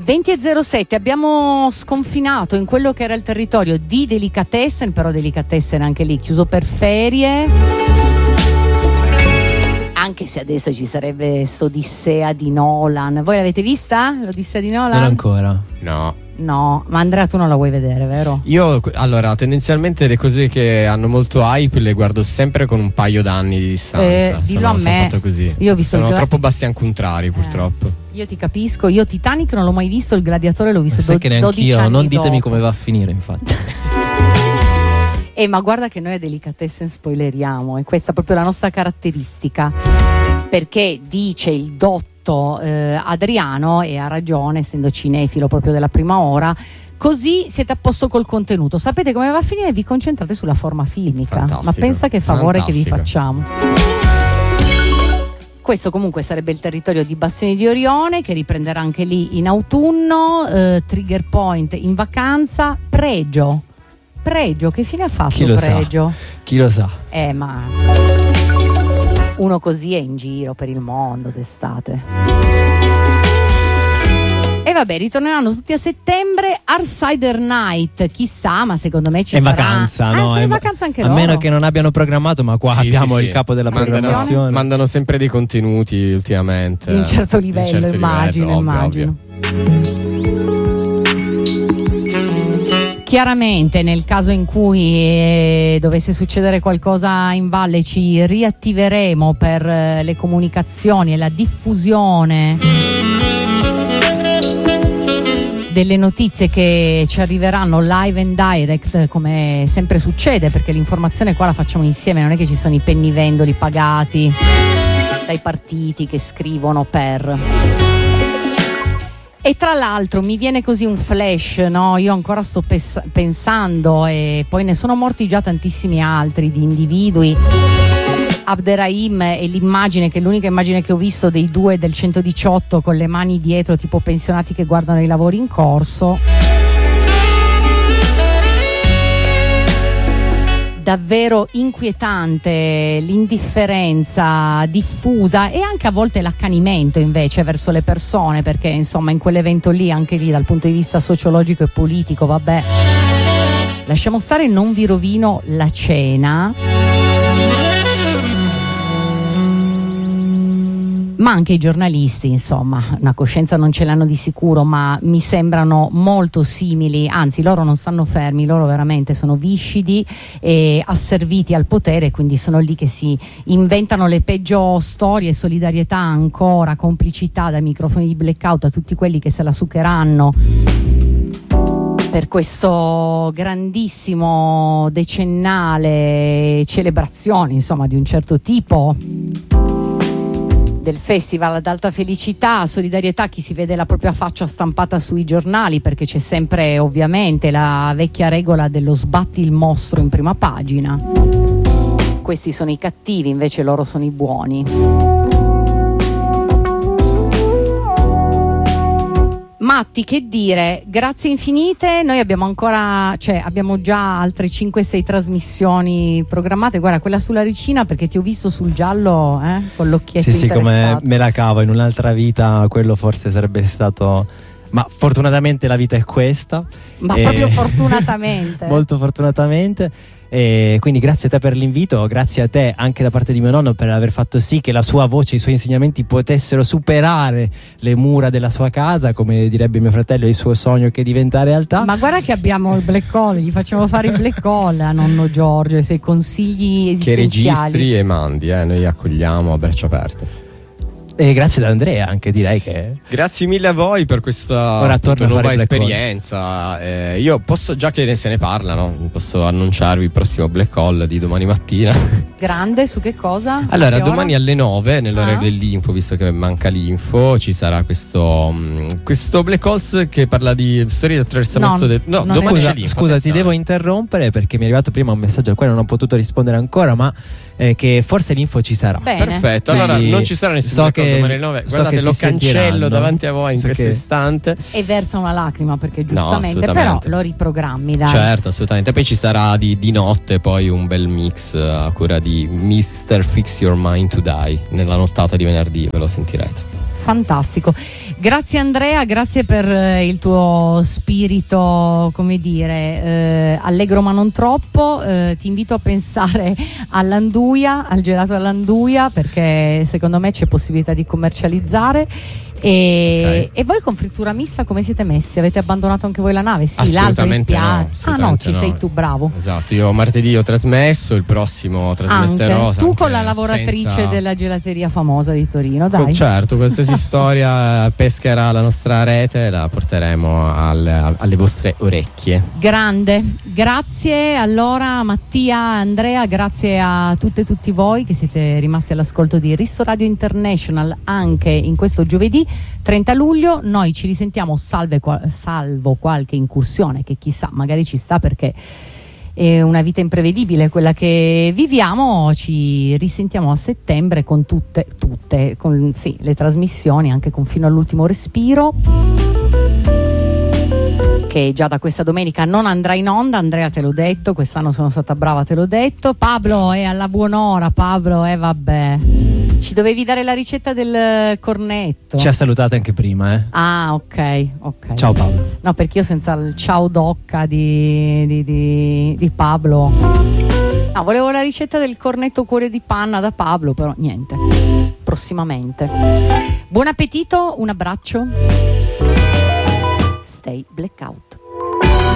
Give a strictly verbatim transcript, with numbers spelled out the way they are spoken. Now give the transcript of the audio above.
venti e zero sette, abbiamo sconfinato in quello che era il territorio di Delicatessen, però Delicatessen anche lì chiuso per ferie, anche se adesso ci sarebbe st'Odissea di Nolan. Voi l'avete vista l'Odissea di Nolan? Non ancora. No. No, ma Andrea tu non la vuoi vedere, vero? Io, allora, tendenzialmente le cose che hanno molto hype le guardo sempre con un paio d'anni di distanza. Eh, dillo sono, a sono me. fatto così. Io ho visto sono il gla- troppo bastian contrari, purtroppo. Eh, io ti capisco, io Titanic non l'ho mai visto, il Gladiatore l'ho visto Sai do- che neanche dodici io, anni non ditemi dopo. come va a finire, infatti. Eh, ma guarda che noi a Delicatessen spoileriamo, e questa è proprio la nostra caratteristica, perché dice il dotto eh, Adriano, e ha ragione, essendo cinefilo proprio della prima ora, così siete a posto col contenuto, sapete come va a finire, vi concentrate sulla forma filmica. Fantastico, ma pensa che favore fantastico. che vi facciamo. Questo comunque sarebbe il territorio di Bastioni di Orione, che riprenderà anche lì in autunno. eh, Trigger Point in vacanza. Pregio Pregio, che fine ha fatto Chi lo sa? Pregio? Chi lo sa? Eh, ma uno così è in giro per il mondo d'estate. E vabbè, ritorneranno tutti a settembre. Arsider Night, chissà, ma secondo me ci È in sarà. vacanza, ah, no? sono È in va- vacanza anche a loro. meno che non abbiano programmato, ma qua Sì, abbiamo sì, il sì. capo della Mandano- programmazione. Mandano sempre dei contenuti ultimamente. Di un certo Di un livello, certo immagino, livello, ovvio, immagino. ovvio. Chiaramente nel caso in cui eh, dovesse succedere qualcosa in valle, ci riattiveremo per eh, le comunicazioni e la diffusione delle notizie che ci arriveranno live and direct, come sempre succede, perché l'informazione qua la facciamo insieme, non è che ci sono i pennivendoli pagati dai partiti che scrivono per. E tra l'altro mi viene così un flash, no? Io ancora sto pes- pensando, e poi ne sono morti già tantissimi altri di individui. Abderrahim è l'immagine, che è l'unica immagine che ho visto dei due del centodiciotto con le mani dietro, tipo pensionati che guardano i lavori in corso. Davvero inquietante l'indifferenza diffusa, e anche a volte l'accanimento invece verso le persone, perché insomma in quell'evento lì, anche lì dal punto di vista sociologico e politico, vabbè, lasciamo stare, non vi rovino la cena. Ma anche i giornalisti, insomma, una coscienza non ce l'hanno di sicuro, ma mi sembrano molto simili, anzi loro non stanno fermi, loro veramente sono viscidi e asserviti al potere, quindi sono lì che si inventano le peggio storie, solidarietà ancora, complicità dai microfoni di blackout a tutti quelli che se la succheranno per questo grandissimo decennale celebrazione, insomma, di un certo tipo del festival ad alta felicità. Solidarietà a chi si vede la propria faccia stampata sui giornali, perché c'è sempre ovviamente la vecchia regola dello sbatti il mostro in prima pagina. Questi sono i cattivi, invece loro sono i buoni. Matti, che dire, grazie infinite. Noi abbiamo ancora, cioè abbiamo già altre cinque sei trasmissioni programmate. Guarda, quella sulla Ricina, perché ti ho visto sul giallo, eh, con l'occhietto Sì, sì, come interessato. me la cavo, in un'altra vita quello forse sarebbe stato, ma fortunatamente la vita è questa. Ma E- proprio fortunatamente. Molto fortunatamente. E quindi grazie a te per l'invito, grazie a te anche da parte di mio nonno per aver fatto sì che la sua voce, i suoi insegnamenti potessero superare le mura della sua casa, come direbbe mio fratello, il suo sogno che diventa realtà. Ma guarda che abbiamo il black hole, gli facciamo fare il black hole a nonno Giorgio, i suoi consigli Che esistenziali. registri e mandi, eh, noi accogliamo a braccia aperte. E grazie ad Andrea anche, direi che Grazie mille a voi per questa Ora appunto, torna a nuova fare Black Hole. esperienza. Eh, io posso, già che ne se ne parla, no? Posso annunciarvi il prossimo Black Hole di domani mattina. Grande, su che cosa? Allora, A che domani ora? alle nove, nell'orario Ah. dell'info, visto che manca l'info, ci sarà questo, mh, questo Black Hole che parla di storie di attraversamento No, del. No, non domani è- Scusa, c'è l'info, scusa, ti attenzione. devo interrompere perché mi è arrivato prima un messaggio al quale non ho potuto rispondere ancora, ma eh, che forse l'info ci sarà. Bene. Perfetto, allora Quindi non ci sarà nessun so Black Hole che- domani alle nove. so Guardate, che lo si cancello sentiranno. davanti a voi in So questo che- istante. E versa una lacrima, perché giustamente, però assolutamente. lo riprogrammi, dai. Certo, assolutamente. Poi ci sarà di, di notte poi un bel mix eh, a cura di mister Fix Your Mind to Die nella nottata di venerdì, ve lo sentirete. Fantastico. Grazie Andrea, grazie per eh, il tuo spirito, come dire, eh, allegro ma non troppo. Eh, ti invito a pensare all'anduia, al gelato all'anduia, perché secondo me c'è possibilità di commercializzare. E, okay. e voi con frittura mista come siete messi? Avete abbandonato anche voi la nave? Sì, l'altro assolutamente no, ah no, ci no. sei tu, bravo. Esatto, io martedì ho trasmesso, il prossimo trasmetterò. Anche. Tu anche con la lavoratrice senza... della gelateria famosa di Torino, dai. Certo, qualsiasi storia pescherà la nostra rete, la porteremo al, alle vostre orecchie. Grande, grazie allora Mattia, Andrea, grazie a tutte e tutti voi che siete rimasti all'ascolto di Risto Radio International anche in questo giovedì trenta luglio. Noi ci risentiamo salve, salvo qualche incursione che chissà magari ci sta, perché è una vita imprevedibile quella che viviamo. Ci risentiamo a settembre con tutte, tutte con sì, le trasmissioni, anche con Fino all'ultimo respiro, che già da questa domenica non andrà in onda. Andrea, te l'ho detto, quest'anno sono stata brava, te l'ho detto. Pablo è alla buon'ora, Pablo, e eh, vabbè. Ci dovevi dare la ricetta del cornetto. Ci ha salutato anche prima, eh. Ah, ok, ok. Ciao Pablo. No, perché io senza il ciao d'occa di, di, di, di Pablo. No, volevo la ricetta del cornetto cuore di panna da Pablo, però niente. Prossimamente. Buon appetito, un abbraccio. Stay blackout.